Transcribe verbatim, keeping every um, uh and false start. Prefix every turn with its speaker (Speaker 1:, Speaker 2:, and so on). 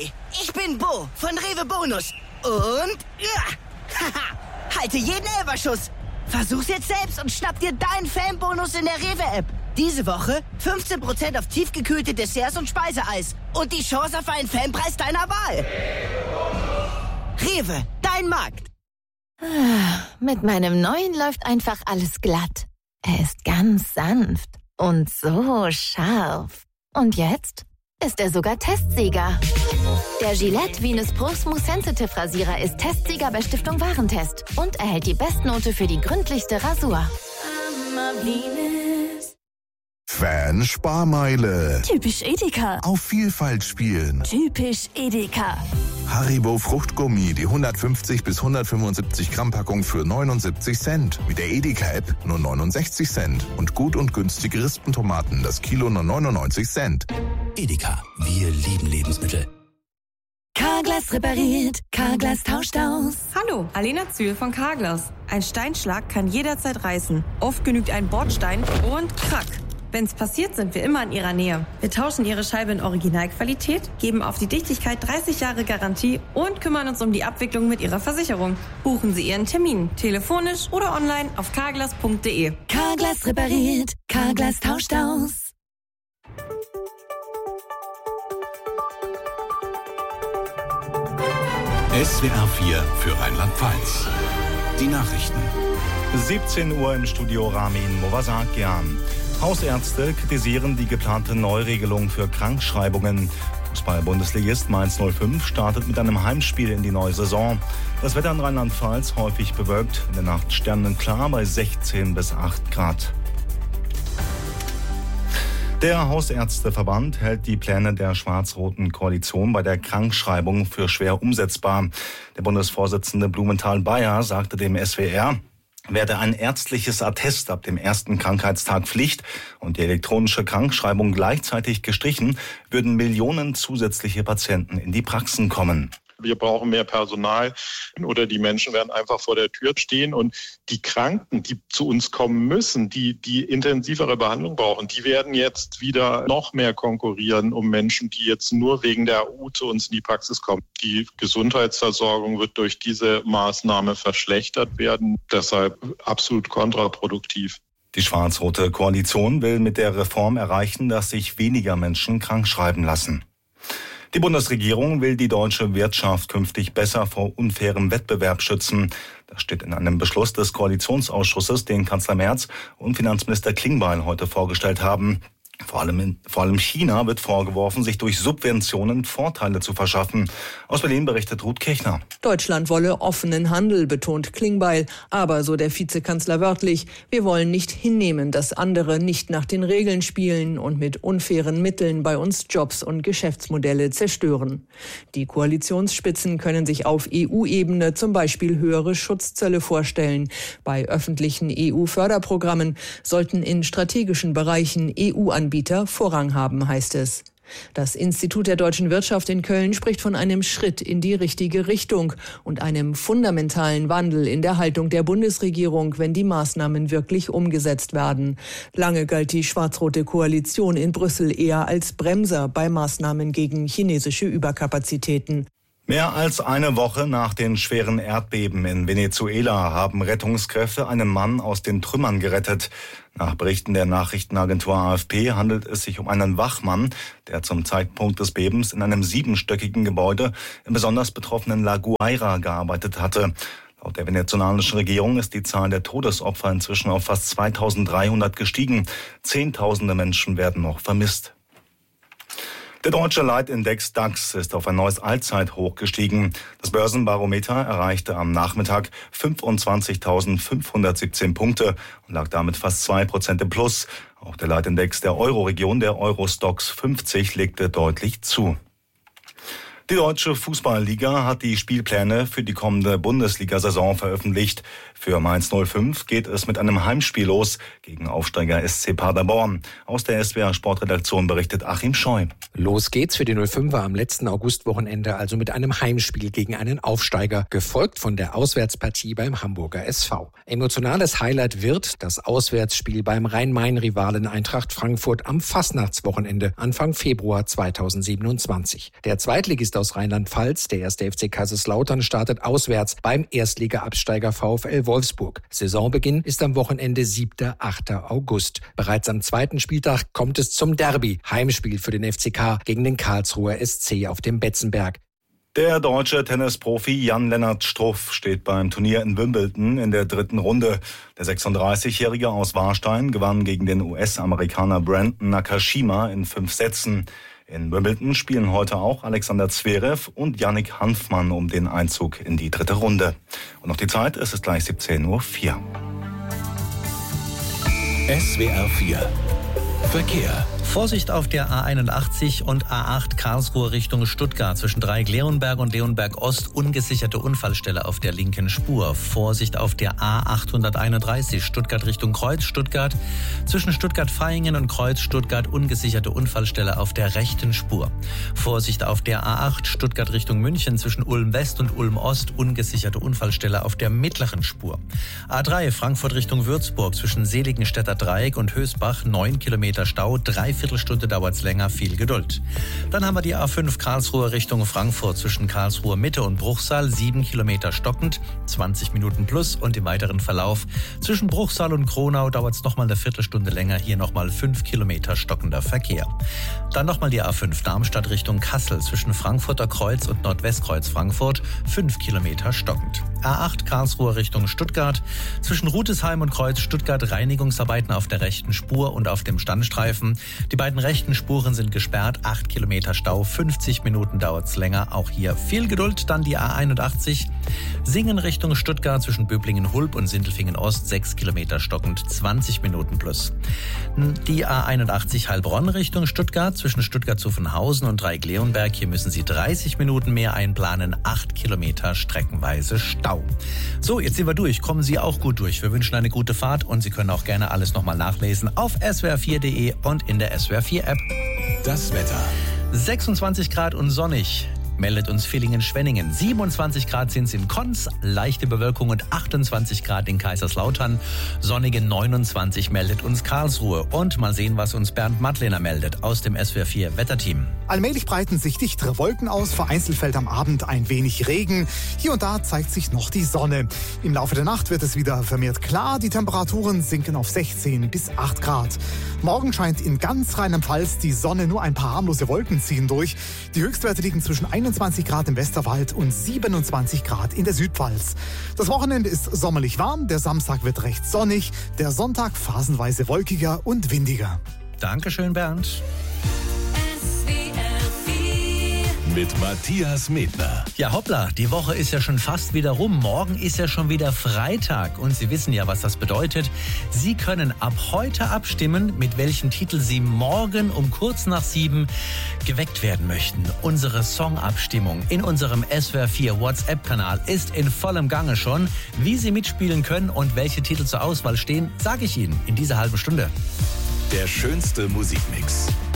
Speaker 1: Hi, ich bin Bo von Rewe Bonus. Und ja, haha, halte jeden Elferschuss. Versuch's jetzt selbst und schnapp dir deinen Fanbonus in der Rewe-App. Diese Woche fünfzehn Prozent auf tiefgekühlte Desserts und Speiseeis. Und die Chance auf einen Fanpreis deiner Wahl. Rewe, dein Markt.
Speaker 2: Mit meinem neuen läuft einfach alles glatt. Er ist ganz sanft und so scharf. Und jetzt ist er sogar Testsieger. Der Gillette Venus Pro Smooth Sensitive Rasierer ist Testsieger bei Stiftung Warentest und erhält die Bestnote für die gründlichste Rasur.
Speaker 3: Fan-Sparmeile.
Speaker 4: Typisch Edeka.
Speaker 3: Auf Vielfalt spielen.
Speaker 4: Typisch Edeka.
Speaker 3: Haribo Fruchtgummi, die hundertfünfzig bis hundertfünfundsiebzig Gramm Packung für neunundsiebzig Cent. Mit der Edeka-App nur neunundsechzig Cent. Und gut und günstige Rispentomaten, das Kilo nur neunundneunzig Cent.
Speaker 5: Edeka, wir lieben Lebensmittel.
Speaker 4: Carglass repariert, Carglass tauscht aus.
Speaker 6: Hallo, Alena Zühl von Carglass. Ein Steinschlag kann jederzeit reißen. Oft genügt ein Bordstein und krack. Wenn's passiert, sind wir immer in Ihrer Nähe. Wir tauschen Ihre Scheibe in Originalqualität, geben auf die Dichtigkeit dreißig Jahre Garantie und kümmern uns um die Abwicklung mit Ihrer Versicherung. Buchen Sie Ihren Termin, telefonisch oder online auf carglass punkt de.
Speaker 4: Carglass repariert, Carglass tauscht aus.
Speaker 7: S W R vier für Rheinland-Pfalz. Die Nachrichten.
Speaker 8: siebzehn Uhr im Studio Ramin Movasakian. Hausärzte kritisieren die geplante Neuregelung für Krankschreibungen. Fußball-Bundesligist Mainz null fünf startet mit einem Heimspiel in die neue Saison. Das Wetter in Rheinland-Pfalz häufig bewölkt, in der Nacht sternenklar bei sechzehn bis acht Grad. Der Hausärzteverband hält die Pläne der schwarz-roten Koalition bei der Krankschreibung für schwer umsetzbar. Der Bundesvorsitzende Blumenthal-Bayer sagte dem S W R, werde ein ärztliches Attest ab dem ersten Krankheitstag Pflicht und die elektronische Krankschreibung gleichzeitig gestrichen, würden Millionen zusätzliche Patienten in die Praxen kommen.
Speaker 9: Wir brauchen mehr Personal oder die Menschen werden einfach vor der Tür stehen und die Kranken, die zu uns kommen müssen, die die intensivere Behandlung brauchen, die werden jetzt wieder noch mehr konkurrieren um Menschen, die jetzt nur wegen der A U zu uns in die Praxis kommen. Die Gesundheitsversorgung wird durch diese Maßnahme verschlechtert werden, deshalb absolut kontraproduktiv.
Speaker 8: Die schwarz-rote Koalition will mit der Reform erreichen, dass sich weniger Menschen krank schreiben lassen. Die Bundesregierung will die deutsche Wirtschaft künftig besser vor unfairem Wettbewerb schützen. Das steht in einem Beschluss des Koalitionsausschusses, den Kanzler Merz und Finanzminister Klingbeil heute vorgestellt haben. Vor allem, in, vor allem China wird vorgeworfen, sich durch Subventionen Vorteile zu verschaffen. Aus Berlin berichtet Ruth Kirchner.
Speaker 10: Deutschland wolle offenen Handel, betont Klingbeil. Aber, so der Vizekanzler wörtlich, wir wollen nicht hinnehmen, dass andere nicht nach den Regeln spielen und mit unfairen Mitteln bei uns Jobs und Geschäftsmodelle zerstören. Die Koalitionsspitzen können sich auf E U-Ebene zum Beispiel höhere Schutzzölle vorstellen. Bei öffentlichen E U-Förderprogrammen sollten in strategischen Bereichen E U-Anbieter Vorrang haben, heißt es. Das Institut der deutschen Wirtschaft in Köln spricht von einem Schritt in die richtige Richtung und einem fundamentalen Wandel in der Haltung der Bundesregierung, wenn die Maßnahmen wirklich umgesetzt werden. Lange galt die schwarz-rote Koalition in Brüssel eher als Bremser bei Maßnahmen gegen chinesische Überkapazitäten.
Speaker 8: Mehr als eine Woche nach den schweren Erdbeben in Venezuela haben Rettungskräfte einen Mann aus den Trümmern gerettet. Nach Berichten der Nachrichtenagentur A F P handelt es sich um einen Wachmann, der zum Zeitpunkt des Bebens in einem siebenstöckigen Gebäude im besonders betroffenen La Guaira gearbeitet hatte. Laut der venezolanischen Regierung ist die Zahl der Todesopfer inzwischen auf fast zweitausenddreihundert gestiegen. Zehntausende Menschen werden noch vermisst. Der deutsche Leitindex DAX ist auf ein neues Allzeithoch gestiegen. Das Börsenbarometer erreichte am Nachmittag fünfundzwanzigtausendfünfhundertsiebzehn Punkte und lag damit fast zwei Prozent im Plus. Auch der Leitindex der Euro-Region, der Eurostoxx fünfzig, legte deutlich zu. Die Deutsche Fußballliga hat die Spielpläne für die kommende Bundesliga-Saison veröffentlicht. Für Mainz null fünf geht es mit einem Heimspiel los gegen Aufsteiger S C Paderborn. Aus der S W R-Sportredaktion berichtet Achim Scheu.
Speaker 11: Los geht's für die null fünfer am letzten Augustwochenende, also mit einem Heimspiel gegen einen Aufsteiger, gefolgt von der Auswärtspartie beim Hamburger S V. Emotionales Highlight wird das Auswärtsspiel beim Rhein-Main-Rivalen Eintracht Frankfurt am Fastnachtswochenende Anfang Februar zweitausendsiebenundzwanzig. Der Zweitligist aus Rheinland-Pfalz. Der erste F C Kaiserslautern startet auswärts beim Erstliga-Absteiger VfL Wolfsburg. Saisonbeginn ist am Wochenende siebter achter August. Bereits am zweiten Spieltag kommt es zum Derby. Heimspiel für den F C K gegen den Karlsruher S C auf dem Betzenberg.
Speaker 8: Der deutsche Tennisprofi Jan-Lennart Struff steht beim Turnier in Wimbledon in der dritten Runde. Der sechsunddreißigjährige aus Warstein gewann gegen den U S-Amerikaner Brandon Nakashima in fünf Sätzen. In Wimbledon spielen heute auch Alexander Zverev und Yannick Hanfmann um den Einzug in die dritte Runde. Und noch die Zeit, es ist gleich siebzehn Uhr vier.
Speaker 7: S W R vier Verkehr.
Speaker 12: Vorsicht auf der A einundachtzig und A acht Karlsruhe Richtung Stuttgart. Zwischen Dreieck-Leonberg und Leonberg-Ost ungesicherte Unfallstelle auf der linken Spur. Vorsicht auf der A achthunderteinunddreißig Stuttgart Richtung Kreuz Stuttgart. Zwischen Stuttgart-Vaihingen und Kreuz Stuttgart ungesicherte Unfallstelle auf der rechten Spur. Vorsicht auf der A acht Stuttgart Richtung München. Zwischen Ulm-West und Ulm-Ost ungesicherte Unfallstelle auf der mittleren Spur. A drei Frankfurt Richtung Würzburg. Zwischen Seligenstädter Dreieck und Hösbach neun Kilometer Stau. Drei Viertelstunde dauert es länger, viel Geduld. Dann haben wir die A fünf Karlsruhe Richtung Frankfurt zwischen Karlsruhe Mitte und Bruchsal, sieben Kilometer stockend, zwanzig Minuten plus und im weiteren Verlauf zwischen Bruchsal und Kronau dauert es nochmal eine Viertelstunde länger, hier nochmal fünf Kilometer stockender Verkehr. Dann nochmal die A fünf Darmstadt Richtung Kassel zwischen Frankfurter Kreuz und Nordwestkreuz Frankfurt, fünf Kilometer stockend. A acht Karlsruhe Richtung Stuttgart zwischen Rutesheim und Kreuz Stuttgart Reinigungsarbeiten auf der rechten Spur und auf dem Standstreifen. Die beiden rechten Spuren sind gesperrt, acht Kilometer Stau, fünfzig Minuten dauert es länger. Auch hier viel Geduld. Dann die A einundachtzig Singen Richtung Stuttgart zwischen Böblingen-Hulb und Sindelfingen-Ost, sechs Kilometer stockend, zwanzig Minuten plus. Die A einundachtzig Heilbronn Richtung Stuttgart zwischen Stuttgart-Zuffenhausen und Dreieck-Leonberg. Hier müssen Sie dreißig Minuten mehr einplanen, acht Kilometer streckenweise Stau. So, jetzt sind wir durch. Kommen Sie auch gut durch. Wir wünschen eine gute Fahrt und Sie können auch gerne alles nochmal nachlesen auf s w r vier punkt d e und in der S W R vier App.
Speaker 7: Das Wetter.
Speaker 12: sechsundzwanzig Grad und sonnig. Meldet uns Villingen-Schwenningen. siebenundzwanzig Grad sind es in Konz, leichte Bewölkung und achtundzwanzig Grad in Kaiserslautern. Sonnige neunundzwanzig meldet uns Karlsruhe. Und mal sehen, was uns Bernd Madlener meldet aus dem S W R vier Wetterteam.
Speaker 13: Allmählich breiten sich dichtere Wolken aus, vereinzelt fällt am Abend ein wenig Regen. Hier und da zeigt sich noch die Sonne. Im Laufe der Nacht wird es wieder vermehrt klar. Die Temperaturen sinken auf sechzehn bis acht Grad. Morgen scheint in ganz Rheinland-Pfalz die Sonne, nur ein paar harmlose Wolken ziehen durch. Die Höchstwerte liegen zwischen einundzwanzig Grad im Westerwald und siebenundzwanzig Grad in der Südpfalz. Das Wochenende ist sommerlich warm, der Samstag wird recht sonnig, der Sonntag phasenweise wolkiger und windiger.
Speaker 12: Dankeschön, Bernd.
Speaker 7: Mit Matthias Medner.
Speaker 12: Ja, hoppla, die Woche ist ja schon fast wieder rum. Morgen ist ja schon wieder Freitag. Und Sie wissen ja, was das bedeutet. Sie können ab heute abstimmen, mit welchem Titel Sie morgen um kurz nach sieben geweckt werden möchten. Unsere Songabstimmung in unserem S W R vier WhatsApp-Kanal ist in vollem Gange schon. Wie Sie mitspielen können und welche Titel zur Auswahl stehen, sage ich Ihnen in dieser halben Stunde.
Speaker 7: Der schönste Musikmix.